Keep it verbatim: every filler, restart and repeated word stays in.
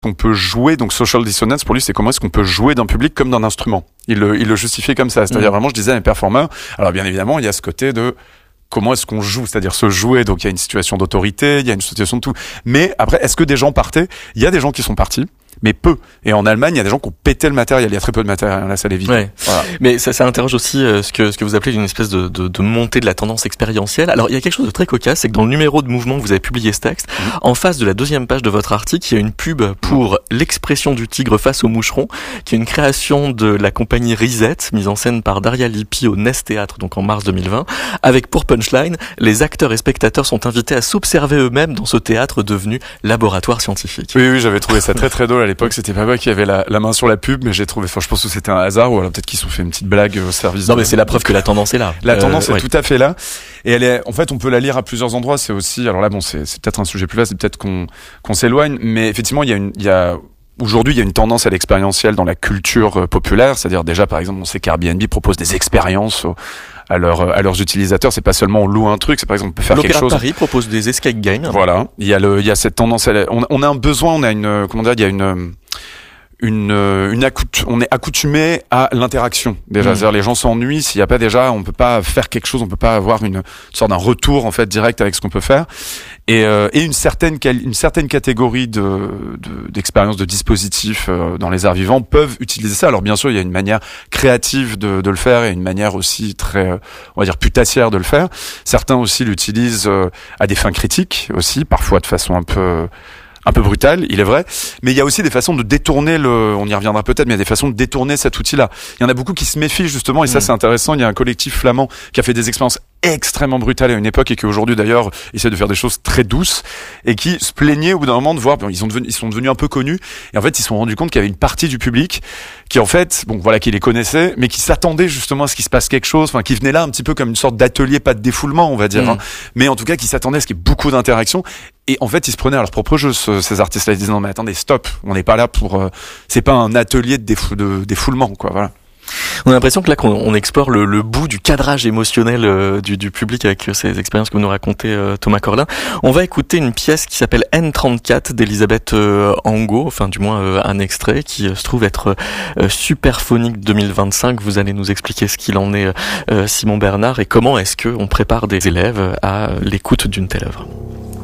qu'on peut jouer, donc social dissonance pour lui c'est comment est-ce qu'on peut jouer d'un public comme d'un instrument. Il le, il le justifiait comme ça, c'est-à-dire mmh. vraiment je disais à mes performeurs, alors bien évidemment il y a ce côté de comment est-ce qu'on joue, c'est-à-dire se jouer, donc il y a une situation d'autorité, il y a une situation de tout, mais après est-ce que des gens partaient? Il y a des gens qui sont partis, mais peu. Et en Allemagne, il y a des gens qui ont pété le matériel. Il y a très peu de matériel. Là, ça les vide. Ouais. Voilà. Mais ça, ça interroge aussi euh, ce que ce que vous appelez une espèce de, de, de montée de la tendance expérientielle. Alors, il y a quelque chose de très cocasse, c'est que dans le numéro de Mouvement que vous avez publié ce texte, mmh. en face de la deuxième page de votre article, il y a une pub pour mmh. l'expression du tigre face au moucheron, qui est une création de la compagnie Reset, mise en scène par Daria Lippi au Nest Théâtre, donc en mars deux mille vingt, avec pour punchline, les acteurs et spectateurs sont invités à s'observer eux-mêmes dans ce théâtre devenu laboratoire scientifique. Oui, oui, j'avais trouvé ça très très drôle à l'époque. C'était pas moi qui avait la, la main sur la pub, mais j'ai trouvé, enfin, je pense que c'était un hasard, ou alors peut-être qu'ils se sont fait une petite blague au service. Non, de... mais c'est la preuve que la tendance est là. La tendance euh, est ouais. tout à fait là. Et elle est, en fait, on peut la lire à plusieurs endroits. C'est aussi, alors là, bon, c'est, c'est peut-être un sujet plus vaste, c'est peut-être qu'on, qu'on s'éloigne, mais effectivement, il y a une, il y a, aujourd'hui, il y a une tendance à l'expérientiel dans la culture populaire. C'est-à-dire, déjà, par exemple, on sait qu'Airbnb propose des expériences au, à, leur, à leurs utilisateurs. C'est pas seulement on loue un truc, c'est par exemple, on peut faire L'Opéra quelque chose. Paris propose des escape games. Voilà. Il y a le, il y a cette tendance à, on, on a un besoin, on a une, comment dire, il y a une, une une accout- on est accoutumé à l'interaction déjà, mmh. c'est-à-dire les gens s'ennuient s'il y a pas déjà, on peut pas faire quelque chose, on peut pas avoir une, une sorte d'un retour en fait direct avec ce qu'on peut faire, et euh, et une certaine une certaine catégorie de, de d'expériences, de dispositifs euh, dans les arts vivants peuvent utiliser ça. Alors bien sûr il y a une manière créative de de le faire et une manière aussi très euh, on va dire putassière de le faire. Certains aussi l'utilisent euh, à des fins critiques aussi, parfois de façon un peu un peu brutal, il est vrai, mais il y a aussi des façons de détourner le, on y reviendra peut-être, mais il y a des façons de détourner cet outil-là. Il y en a beaucoup qui se méfient justement, et ça mmh. c'est intéressant. Il y a un collectif flamand qui a fait des expériences extrêmement brutales à une époque et qui aujourd'hui d'ailleurs essaie de faire des choses très douces et qui se plaignaient au bout d'un moment de voir, bon, ils sont devenus, ils sont devenus un peu connus et en fait ils se sont rendus compte qu'il y avait une partie du public qui en fait, bon voilà, qui les connaissait, mais qui s'attendait justement à ce qu'il se passe quelque chose, enfin qui venait là un petit peu comme une sorte d'atelier, pas de défoulement on va dire, mmh. hein, mais en tout cas qui s'attendait à ce qu'il y ait beaucoup d'interactions. Et en fait, ils se prenaient à leur propre jeu, ce, ces artistes-là. Ils disaient non, mais attendez, stop. On n'est pas là pour. Euh, c'est pas un atelier de, défou- de défoulement, quoi. Voilà. On a l'impression que là, qu'on on explore le, le bout du cadrage émotionnel euh, du, du public avec euh, ces expériences que vous nous racontez, euh, Thomas Corlin. On va écouter une pièce qui s'appelle N trente-quatre d'Elisabeth euh, Angot, enfin du moins euh, un extrait qui euh, se trouve être euh, Superphonique deux mille vingt-cinq. Vous allez nous expliquer ce qu'il en est, euh, Simon Bernard, et comment est-ce que on prépare des élèves à l'écoute d'une telle œuvre.